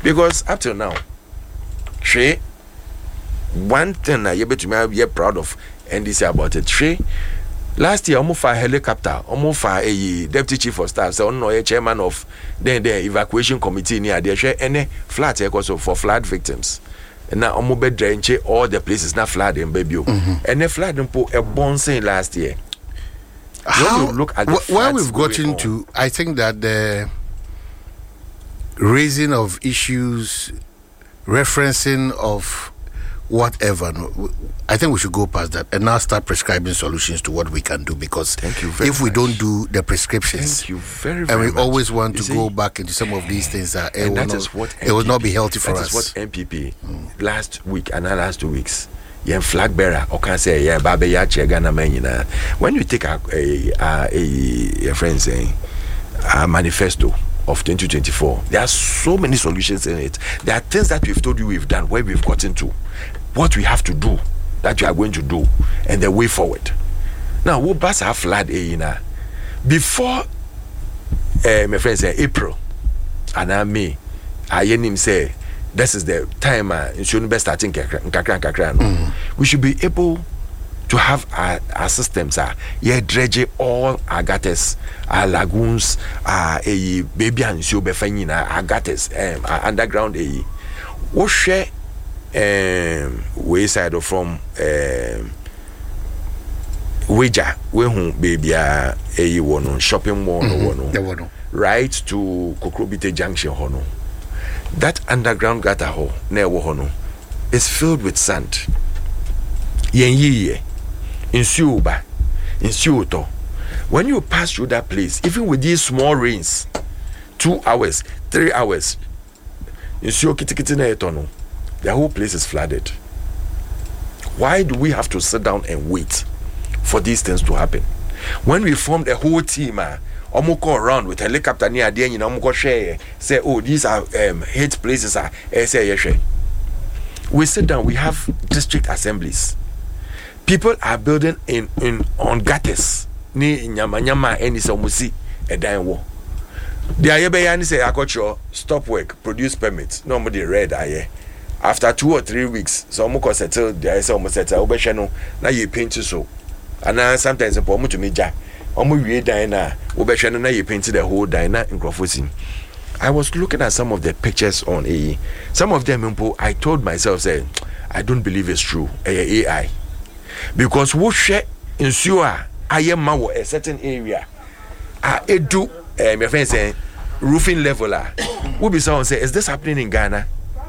Because up till now, one thing I be proud of NDC about it. Last year, almost a helicopter, almost a deputy chief of staff, so no a chairman of the evacuation committee near there. Share any flat also for flood victims. And now almost bed drain all the places now flood in baby. And the flood put a bond saying last year. How, when you look at the where we've gotten to, I think that the raising of issues, referencing of whatever, I think we should go past that and now start prescribing solutions to what we can do, because if we don't do the prescriptions, and we always want to go back into some of these things that it will not be healthy for us. That is what MPP last week and last 2 weeks, flag bearer or can say Baba Yache Ghana man. When you take a friend saying a manifesto of 2024, there are so many solutions in it. There are things that we've told you we've done, where we've gotten to, what we have to do, that we are going to do, and the way forward. Now, what bus have flood before my friend say April and I May, I hear him say this is the time it shouldn't be starting we should be able to have our systems dredge all our gutters, our lagoons, a baby and so befanyina our gutters, our underground what share wayside from Wager we home baby one shopping mall one right to Kokrobite Junction hono. That underground gutter hole near Wohono is filled with sand. In Suba, in Suto. When you pass through that place, even with these small rains, 2 hours, 3 hours, in Sukitikitine, the whole place is flooded. Why do we have to sit down and wait for these things to happen? When we formed a whole team, go around with helicopter near there, go share, say, oh, these are hate places, we sit down, we have district assemblies. People are building on gutters. Ni nyama any somusi a dying war. The Ayabayani say, I got your stop work, produce permits. Nobody read aye. After 2 or 3 weeks, some more settle, there is almost settled. Now you paint so. And sometimes a poem to me, Jack. Dina, now you painted the whole diner in Crawford. I was looking at some of the pictures on AE. Some of them, I told myself, say, I don't believe it's true. AI. Because what share ensure I am a certain area. I do, my friend saying, roofing leveler. Will be someone say, is this happening in Ghana?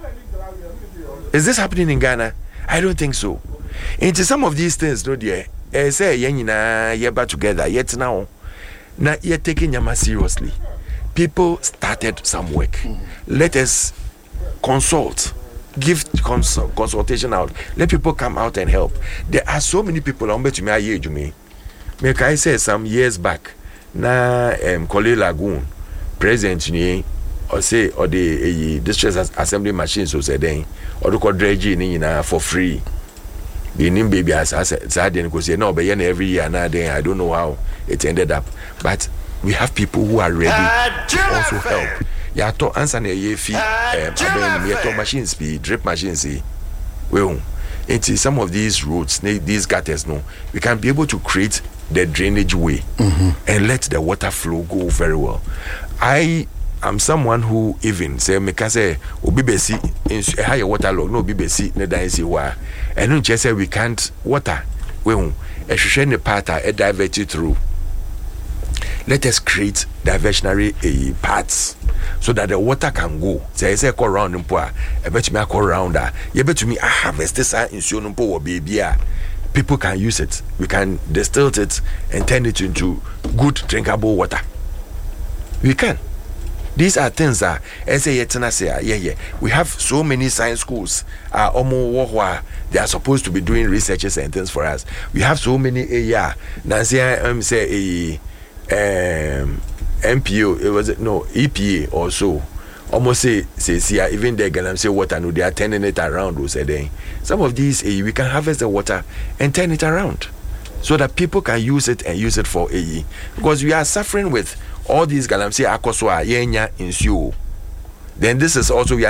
Is this happening in Ghana? I don't think so. Into some of these things, no dear. Say yeba together yet now you're taking Yama seriously. People started some work. Let us consult, give consultation out. Let people come out and help. There are so many people on bet to me. Make I say some years back na Kole Lagoon present ni or say or the district assembly machines so say then or the dredging ni for free. The name baby as I didn't go say no, but every year now then I don't know how it ended up. But we have people who are ready to also help. Yeah, to answer the fee machines be drip machines. Well, into some of these roads, these gutters, no, we can be able to create the drainage way and let the water flow go very well. I'm someone who even say say obibesi in higher water log no bibesi ne dan si wa and no say we can't water we a share the part divert it through. Let us create diversionary paths so that the water can go. Say go around mpo a bet me go around you bet me harvest this in so mpo or baby people can use it. We can distill it and turn it into good drinkable water. We can. These are things that we have so many science schools they are supposed to be doing researches and things for us. We have so many MPO it was EPA or so almost say even the Galam say water no they are turning it around some of these we can harvest the water and turn it around so that people can use it and use it for AE because we are suffering with all these galamsey akoswa yenya in Then this is also we are